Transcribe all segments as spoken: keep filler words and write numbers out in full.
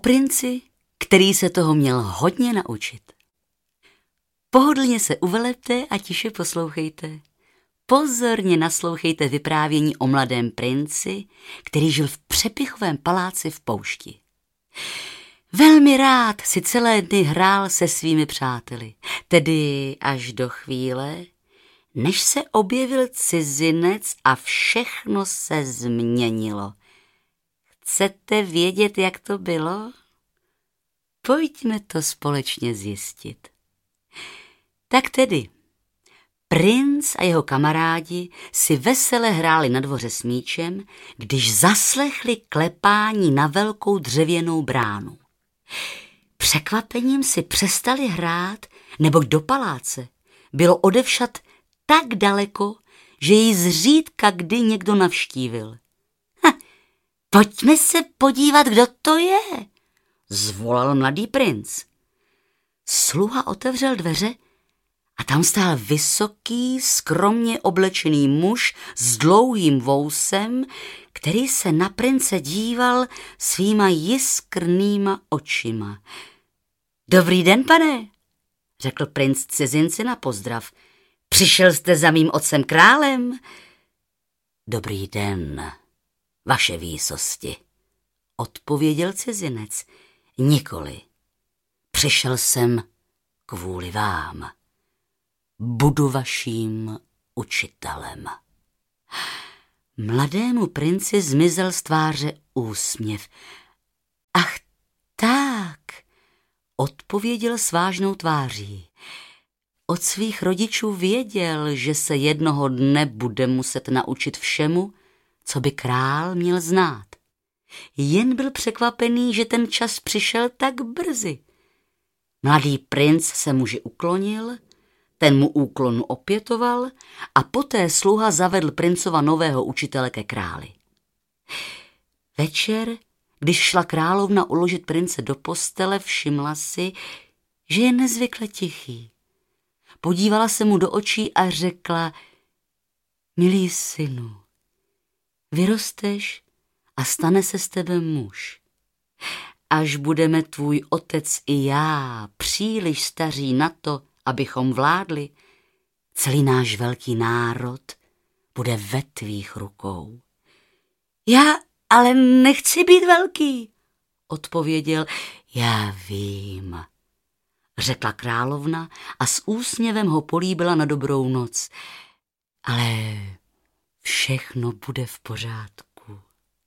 princi, který se toho měl hodně naučit. Pohodlně se uvelepte a tiše poslouchejte. Pozorně naslouchejte vyprávění o mladém princi, který žil v přepichovém paláci v poušti. Velmi rád si celé dny hrál se svými přáteli, tedy až do chvíle, než se objevil cizinec a všechno se změnilo. Chcete vědět, jak to bylo? Pojďme to společně zjistit. Tak tedy, princ a jeho kamarádi si vesele hráli na dvoře s míčem, když zaslechli klepání na velkou dřevěnou bránu. Překvapením si přestali hrát, neboť do paláce bylo odevšad tak daleko, že ji zřídka kdy někdo navštívil. Ha, pojďme se podívat, kdo to je, zvolal mladý princ. Sluha otevřel dveře a tam stál vysoký, skromně oblečený muž s dlouhým vousem, který se na prince díval svýma jiskrnýma očima. Dobrý den, pane, řekl princ cizinci na pozdrav. Přišel jste za mým otcem králem? Dobrý den, vaše výsosti, odpověděl cizinec. Nikoli. Přišel jsem kvůli vám. Budu vaším učitelem. Mladému princi zmizel z tváře úsměv. Ach tak, odpověděl s vážnou tváří. Od svých rodičů věděl, že se jednoho dne bude muset naučit všemu, co by král měl znát. Jen byl překvapený, že ten čas přišel tak brzy. Mladý princ se muži uklonil, ten mu úklonu opětoval a poté sluha zavedl princova nového učitele ke králi. Večer, když šla královna uložit prince do postele, všimla si, že je nezvykle tichý. Podívala se mu do očí a řekla, milý synu, vyrosteš a stane se z tebe muž. Až budeme tvůj otec i já příliš staří na to, abychom vládli, celý náš velký národ bude ve tvých rukou. Já ale nechci být velký, odpověděl. Já vím, řekla královna a s úsměvem ho políbila na dobrou noc. Ale všechno bude v pořádku.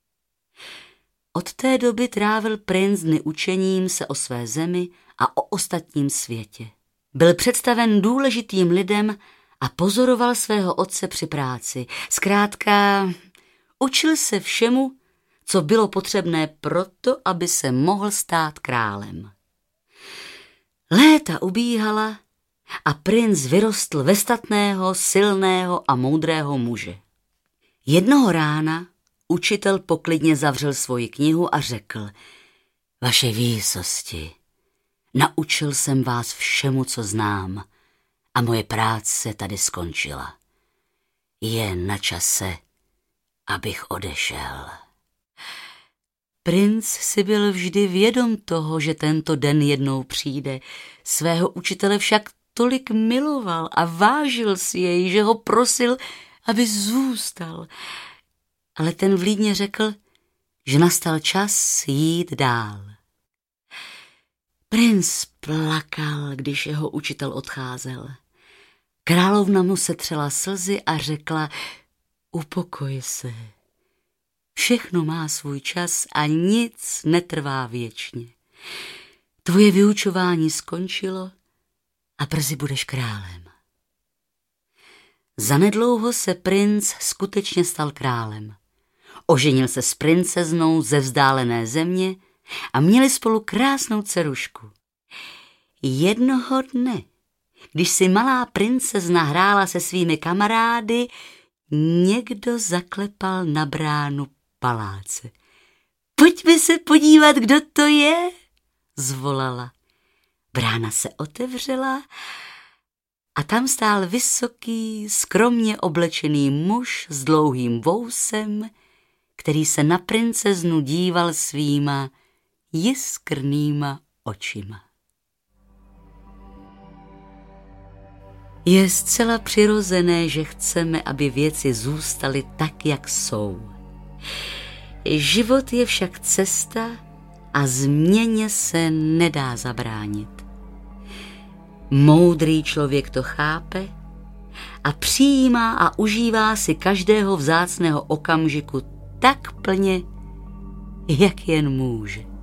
Od té doby trávil princ dny učením se o své zemi a o ostatním světě. Byl představen důležitým lidem a pozoroval svého otce při práci. Zkrátka, učil se všemu, co bylo potřebné proto, aby se mohl stát králem. Léta ubíhala a princ vyrostl ve statného, silného a moudrého muže. Jednoho rána učitel poklidně zavřel svoji knihu a řekl, vaše výsosti, naučil jsem vás všemu, co znám, a moje práce tady skončila. Je na čase, abych odešel. Princ si byl vždy vědom toho, že tento den jednou přijde. Svého učitele však tolik miloval a vážil si jej, že ho prosil, aby zůstal. Ale ten vlídně řekl, že nastal čas jít dál. Princ plakal, když jeho učitel odcházel. Královna mu setřela slzy a řekla, upokoj se. Všechno má svůj čas a nic netrvá věčně. Tvoje vyučování skončilo a brzy budeš králem. Zanedlouho se princ skutečně stal králem. Oženil se s princeznou ze vzdálené země a měli spolu krásnou dcerušku. Jednoho dne, když si malá princezna hrála se svými kamarády, někdo zaklepal na bránu paláce. Pojďme se podívat, kdo to je, zvolala. Brána se otevřela a tam stál vysoký, skromně oblečený muž s dlouhým vousem, který se na princeznu díval svýma jiskrnýma očima. Je zcela přirozené, že chceme, aby věci zůstaly tak, jak jsou. Život je však cesta a změně se nedá zabránit. Moudrý člověk to chápe a přijímá a užívá si každého vzácného okamžiku tak plně, jak jen může.